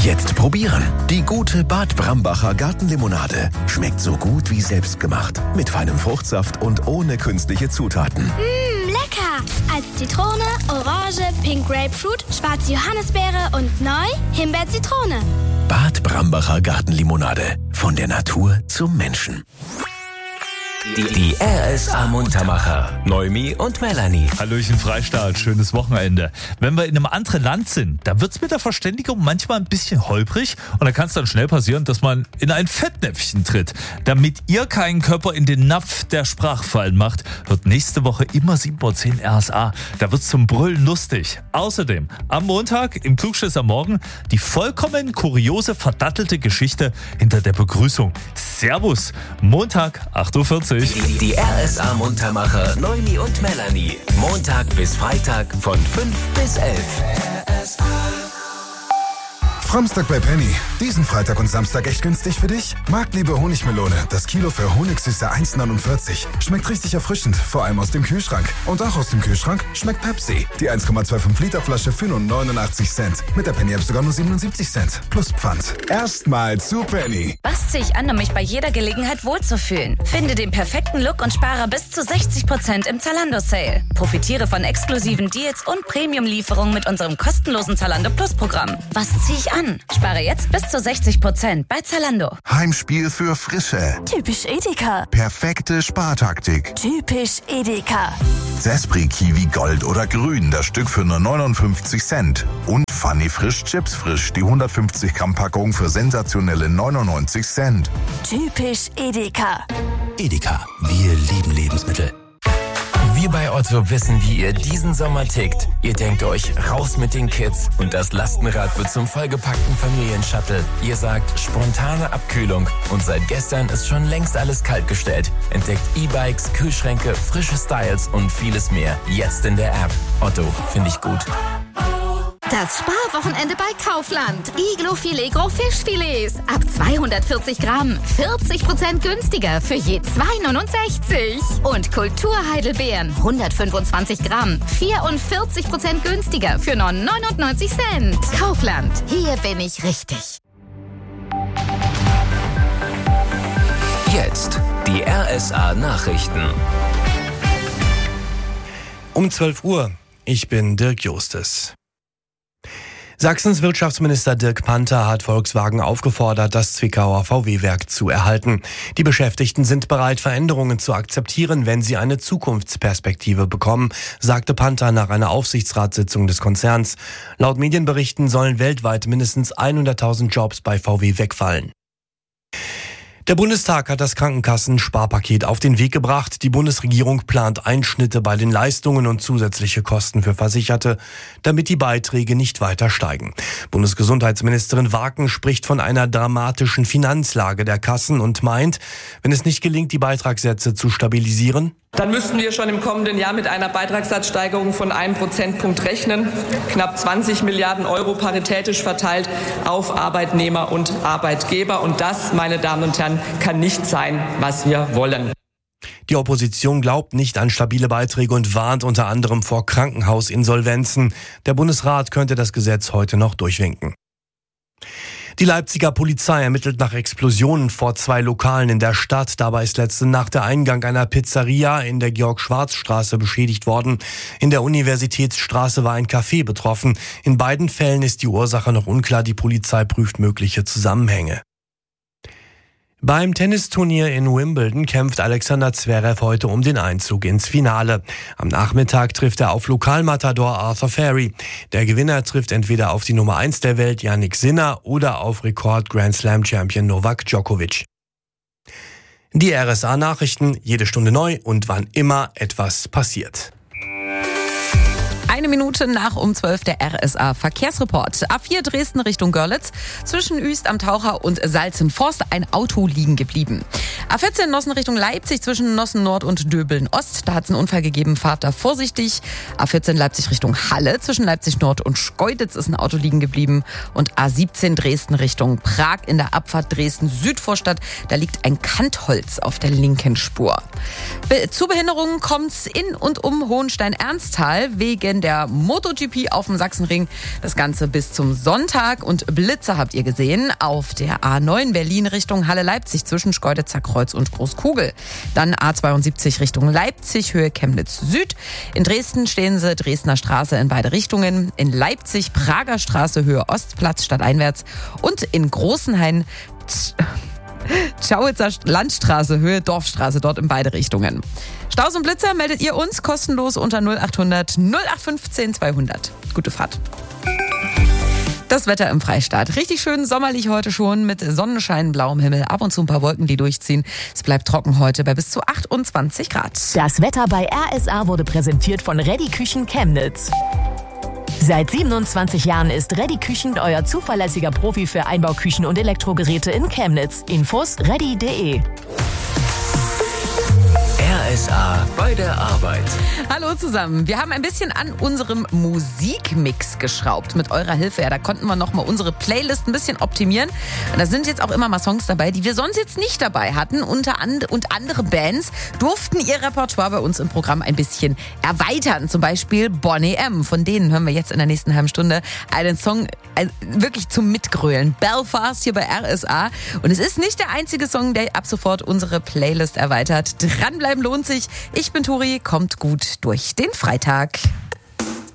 Jetzt probieren. Die gute Bad Brambacher Gartenlimonade. Schmeckt so gut wie selbstgemacht. Mit feinem Fruchtsaft und ohne künstliche Zutaten. Lecker! Als Zitrone, Orange, Pink Grapefruit, schwarze Johannisbeere und neu Himbeer-Zitrone. Bad Brambacher Gartenlimonade. Von der Natur zum Menschen. Die RSA Muntermacher. Noemi und Melanie. Hallöchen Freistaat, schönes Wochenende. Wenn wir in einem anderen Land sind, da wird's mit der Verständigung manchmal ein bisschen holprig und da kann es dann schnell passieren, dass man in ein Fettnäpfchen tritt. Damit ihr keinen Körper in den Napf der Sprachfallen macht, wird nächste Woche immer 7:10 Uhr RSA. Da wird's zum Brüllen lustig. Außerdem am Montag im Klugscheißermorgen die vollkommen kuriose, verdattelte Geschichte hinter der Begrüßung. Servus, Montag, 8:40 Uhr. Die RSA Muntermacher Noemi und Melanie. Montag bis Freitag von 5 bis 11. Framstag bei Penny. Diesen Freitag und Samstag echt günstig für dich? Marktliebe Honigmelone. Das Kilo für Honigsüße 1,49. Schmeckt richtig erfrischend, vor allem aus dem Kühlschrank. Und auch aus dem Kühlschrank schmeckt Pepsi. Die 1,25 Liter Flasche für nur 89 Cent. Mit der Penny-App sogar nur 77 Cent. Plus Pfand. Erstmal zu Penny. Was ziehe ich an, um mich bei jeder Gelegenheit wohlzufühlen? Finde den perfekten Look und spare bis zu 60% im Zalando-Sale. Profitiere von exklusiven Deals und Premium-Lieferungen mit unserem kostenlosen Zalando Plus-Programm. Was ziehe ich an? Spare jetzt bis zu 60% bei Zalando. Heimspiel für Frische. Typisch Edeka. Perfekte Spartaktik. Typisch Edeka. Zespri Kiwi Gold oder Grün, das Stück für nur 59 Cent. Und Funny Frisch Chips Frisch, die 150 Gramm Packung für sensationelle 99 Cent. Typisch Edeka. Edeka, wir lieben Lebensmittel. Wir bei Otto wissen, wie ihr diesen Sommer tickt. Ihr denkt euch, raus mit den Kids und das Lastenrad wird zum vollgepackten Familienshuttle. Ihr sagt, spontane Abkühlung und seit gestern ist schon längst alles kaltgestellt. Entdeckt E-Bikes, Kühlschränke, frische Styles und vieles mehr. Jetzt in der App. Otto, finde ich gut. Das Sparwochenende bei Kaufland. Iglo Filet Gros Fischfilets. Ab 240 Gramm. 40% günstiger für je 2,69. Und Kulturheidelbeeren. 125 Gramm. 44% günstiger für nur 99 Cent. Kaufland. Hier bin ich richtig. Jetzt die RSA Nachrichten. Um 12 Uhr. Ich bin Dirk Justes. Sachsens Wirtschaftsminister Dirk Panther hat Volkswagen aufgefordert, das Zwickauer VW-Werk zu erhalten. Die Beschäftigten sind bereit, Veränderungen zu akzeptieren, wenn sie eine Zukunftsperspektive bekommen, sagte Panther nach einer Aufsichtsratssitzung des Konzerns. Laut Medienberichten sollen weltweit mindestens 100.000 Jobs bei VW wegfallen. Der Bundestag hat das Krankenkassen-Sparpaket auf den Weg gebracht. Die Bundesregierung plant Einschnitte bei den Leistungen und zusätzliche Kosten für Versicherte, damit die Beiträge nicht weiter steigen. Bundesgesundheitsministerin Waken spricht von einer dramatischen Finanzlage der Kassen und meint, wenn es nicht gelingt, die Beitragssätze zu stabilisieren, dann müssten wir schon im kommenden Jahr mit einer Beitragssatzsteigerung von 1 Prozentpunkt rechnen. Knapp 20 Milliarden Euro paritätisch verteilt auf Arbeitnehmer und Arbeitgeber. Und das, meine Damen und Herren, kann nicht sein, was wir wollen. Die Opposition glaubt nicht an stabile Beiträge und warnt unter anderem vor Krankenhausinsolvenzen. Der Bundesrat könnte das Gesetz heute noch durchwinken. Die Leipziger Polizei ermittelt nach Explosionen vor 2 Lokalen in der Stadt. Dabei ist letzte Nacht der Eingang einer Pizzeria in der Georg-Schwarz-Straße beschädigt worden. In der Universitätsstraße war ein Café betroffen. In beiden Fällen ist die Ursache noch unklar. Die Polizei prüft mögliche Zusammenhänge. Beim Tennisturnier in Wimbledon kämpft Alexander Zverev heute um den Einzug ins Finale. Am Nachmittag trifft er auf Lokalmatador Arthur Ferry. Der Gewinner trifft entweder auf die Nummer 1 der Welt, Jannik Sinner, oder auf Rekord-Grand-Slam-Champion Novak Djokovic. Die RSA-Nachrichten, jede Stunde neu und wann immer etwas passiert. 1 Minute nach um 12 der RSA-Verkehrsreport. A4 Dresden Richtung Görlitz. Zwischen Üst am Taucher und Salzenforst ein Auto liegen geblieben. A14 Nossen Richtung Leipzig zwischen Nossen Nord und Döbeln Ost. Da hat es einen Unfall gegeben, fahrt da vorsichtig. A14 Leipzig Richtung Halle. Zwischen Leipzig Nord und Schkeuditz ist ein Auto liegen geblieben. Und A17 Dresden Richtung Prag in der Abfahrt Dresden-Südvorstadt. Da liegt ein Kantholz auf der linken Spur. Zu Behinderungen kommt's in und um Hohenstein-Ernsthal wegen der der MotoGP auf dem Sachsenring. Das Ganze bis zum Sonntag. Und Blitze habt ihr gesehen auf der A9 Berlin Richtung Halle-Leipzig zwischen Schkeuditzer-Kreuz und Großkugel. Dann A72 Richtung Leipzig, Höhe Chemnitz Süd. In Dresden stehen sie Dresdner Straße in beide Richtungen. In Leipzig Prager Straße, Höhe Ostplatz stadteinwärts. Und in Großenhain Schauitzer Landstraße, Höhe Dorfstraße, dort in beide Richtungen. Staus und Blitzer meldet ihr uns kostenlos unter 0800 0815 200. Gute Fahrt. Das Wetter im Freistaat. Richtig schön sommerlich heute schon mit Sonnenschein, blauem Himmel, ab und zu ein paar Wolken, die durchziehen. Es bleibt trocken heute bei bis zu 28 Grad. Das Wetter bei RSA wurde präsentiert von Reddy Küchen Chemnitz. Seit 27 Jahren ist Reddy Küchen euer zuverlässiger Profi für Einbauküchen und Elektrogeräte in Chemnitz. Infos reddy.de. RSA bei der Arbeit. Hallo zusammen. Wir haben ein bisschen an unserem Musikmix geschraubt mit eurer Hilfe. Ja, da konnten wir nochmal unsere Playlist ein bisschen optimieren. Und da sind jetzt auch immer mal Songs dabei, die wir sonst jetzt nicht dabei hatten. Und andere Bands durften ihr Repertoire bei uns im Programm ein bisschen erweitern. Zum Beispiel Boney M. Von denen hören wir jetzt in der nächsten halben Stunde einen Song wirklich zum Mitgrölen. Belfast hier bei RSA. Und es ist nicht der einzige Song, der ab sofort unsere Playlist erweitert. Dranbleiben lohnt sich. Ich bin Tori, kommt gut durch den Freitag.